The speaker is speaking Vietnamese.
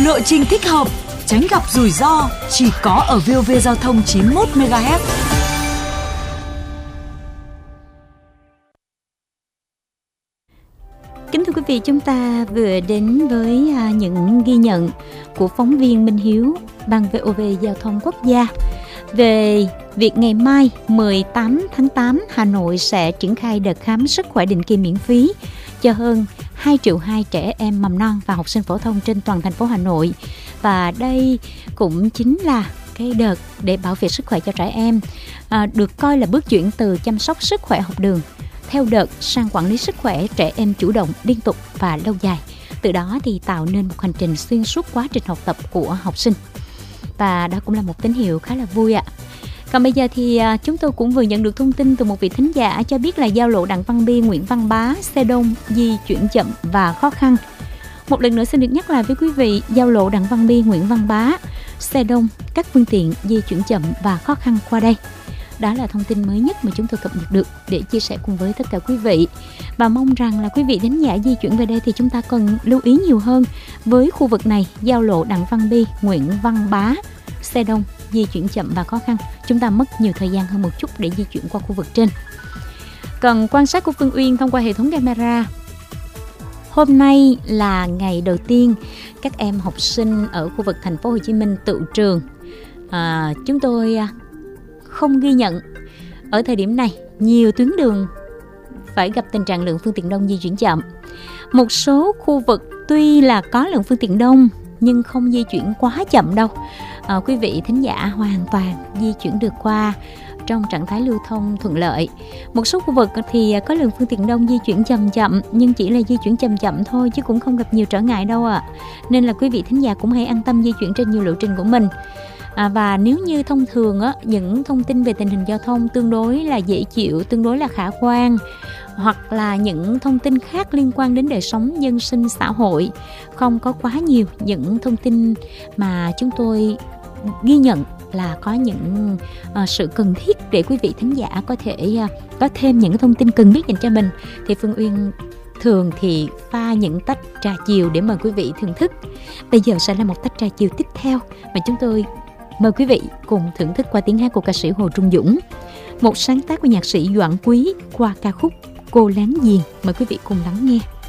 lộ trình thích hợp, tránh gặp rủi ro, chỉ có ở VOV Giao thông 91 MHz. Kính thưa quý vị, chúng ta vừa đến với những ghi nhận của phóng viên Minh Hiếu, Ban VOV Giao thông Quốc gia về việc ngày mai 18 tháng 8 Hà Nội sẽ triển khai đợt khám sức khỏe định kỳ miễn phí cho hơn 2,2 triệu trẻ em mầm non và học sinh phổ thông trên toàn thành phố Hà Nội. Và đây cũng chính là cái đợt để bảo vệ sức khỏe cho trẻ em, được coi là bước chuyển từ chăm sóc sức khỏe học đường theo đợt sang quản lý sức khỏe trẻ em chủ động, liên tục và lâu dài. Từ đó thì tạo nên một hành trình xuyên suốt quá trình học tập của học sinh. Và đó cũng là một tín hiệu khá là vui ạ. Còn bây giờ thì chúng tôi cũng vừa nhận được thông tin từ một vị thính giả cho biết là giao lộ Đặng Văn Bi, Nguyễn Văn Bá, xe đông, di chuyển chậm và khó khăn. Một lần nữa xin được nhắc lại với quý vị, giao lộ Đặng Văn Bi, Nguyễn Văn Bá, xe đông, các phương tiện di chuyển chậm và khó khăn qua đây. Đó là thông tin mới nhất mà chúng tôi cập nhật được để chia sẻ cùng với tất cả quý vị. Và mong rằng là quý vị thính giả di chuyển về đây thì chúng ta cần lưu ý nhiều hơn với khu vực này, giao lộ Đặng Văn Bi, Nguyễn Văn Bá, xe đông, di chuyển chậm và khó khăn. Chúng ta mất nhiều thời gian hơn một chút để di chuyển qua khu vực trên. Còn quan sát của Phương Uyên thông qua hệ thống camera, hôm nay là ngày đầu tiên các em học sinh ở khu vực thành phố Hồ Chí Minh tựu trường. Chúng tôi không ghi nhận ở thời điểm này nhiều tuyến đường phải gặp tình trạng lượng phương tiện đông di chuyển chậm. Một số khu vực tuy là có lượng phương tiện đông nhưng không di chuyển quá chậm đâu. Quý vị thính giả hoàn toàn di chuyển được qua trong trạng thái lưu thông thuận lợi. Một số khu vực thì có lượng phương tiện đông di chuyển chậm nhưng chỉ là di chuyển chậm thôi chứ cũng không gặp nhiều trở ngại đâu ạ. Nên là quý vị thính giả cũng hãy an tâm di chuyển trên nhiều lộ trình của mình. Và nếu như thông thường những thông tin về tình hình giao thông tương đối là dễ chịu, tương đối là khả quan, hoặc là những thông tin khác liên quan đến đời sống dân sinh xã hội, không có quá nhiều những thông tin mà chúng tôi ghi nhận là có những sự cần thiết để quý vị thính giả có thể có thêm những thông tin cần biết dành cho mình, thì Phương Uyên thường thì pha những tách trà chiều để mời quý vị thưởng thức. Bây giờ sẽ là một tách trà chiều tiếp theo mà chúng tôi mời quý vị cùng thưởng thức qua tiếng hát của ca sĩ Hồ Trung Dũng, một sáng tác của nhạc sĩ Doãn Quý qua ca khúc Cô Láng Giềng. Mời quý vị cùng lắng nghe.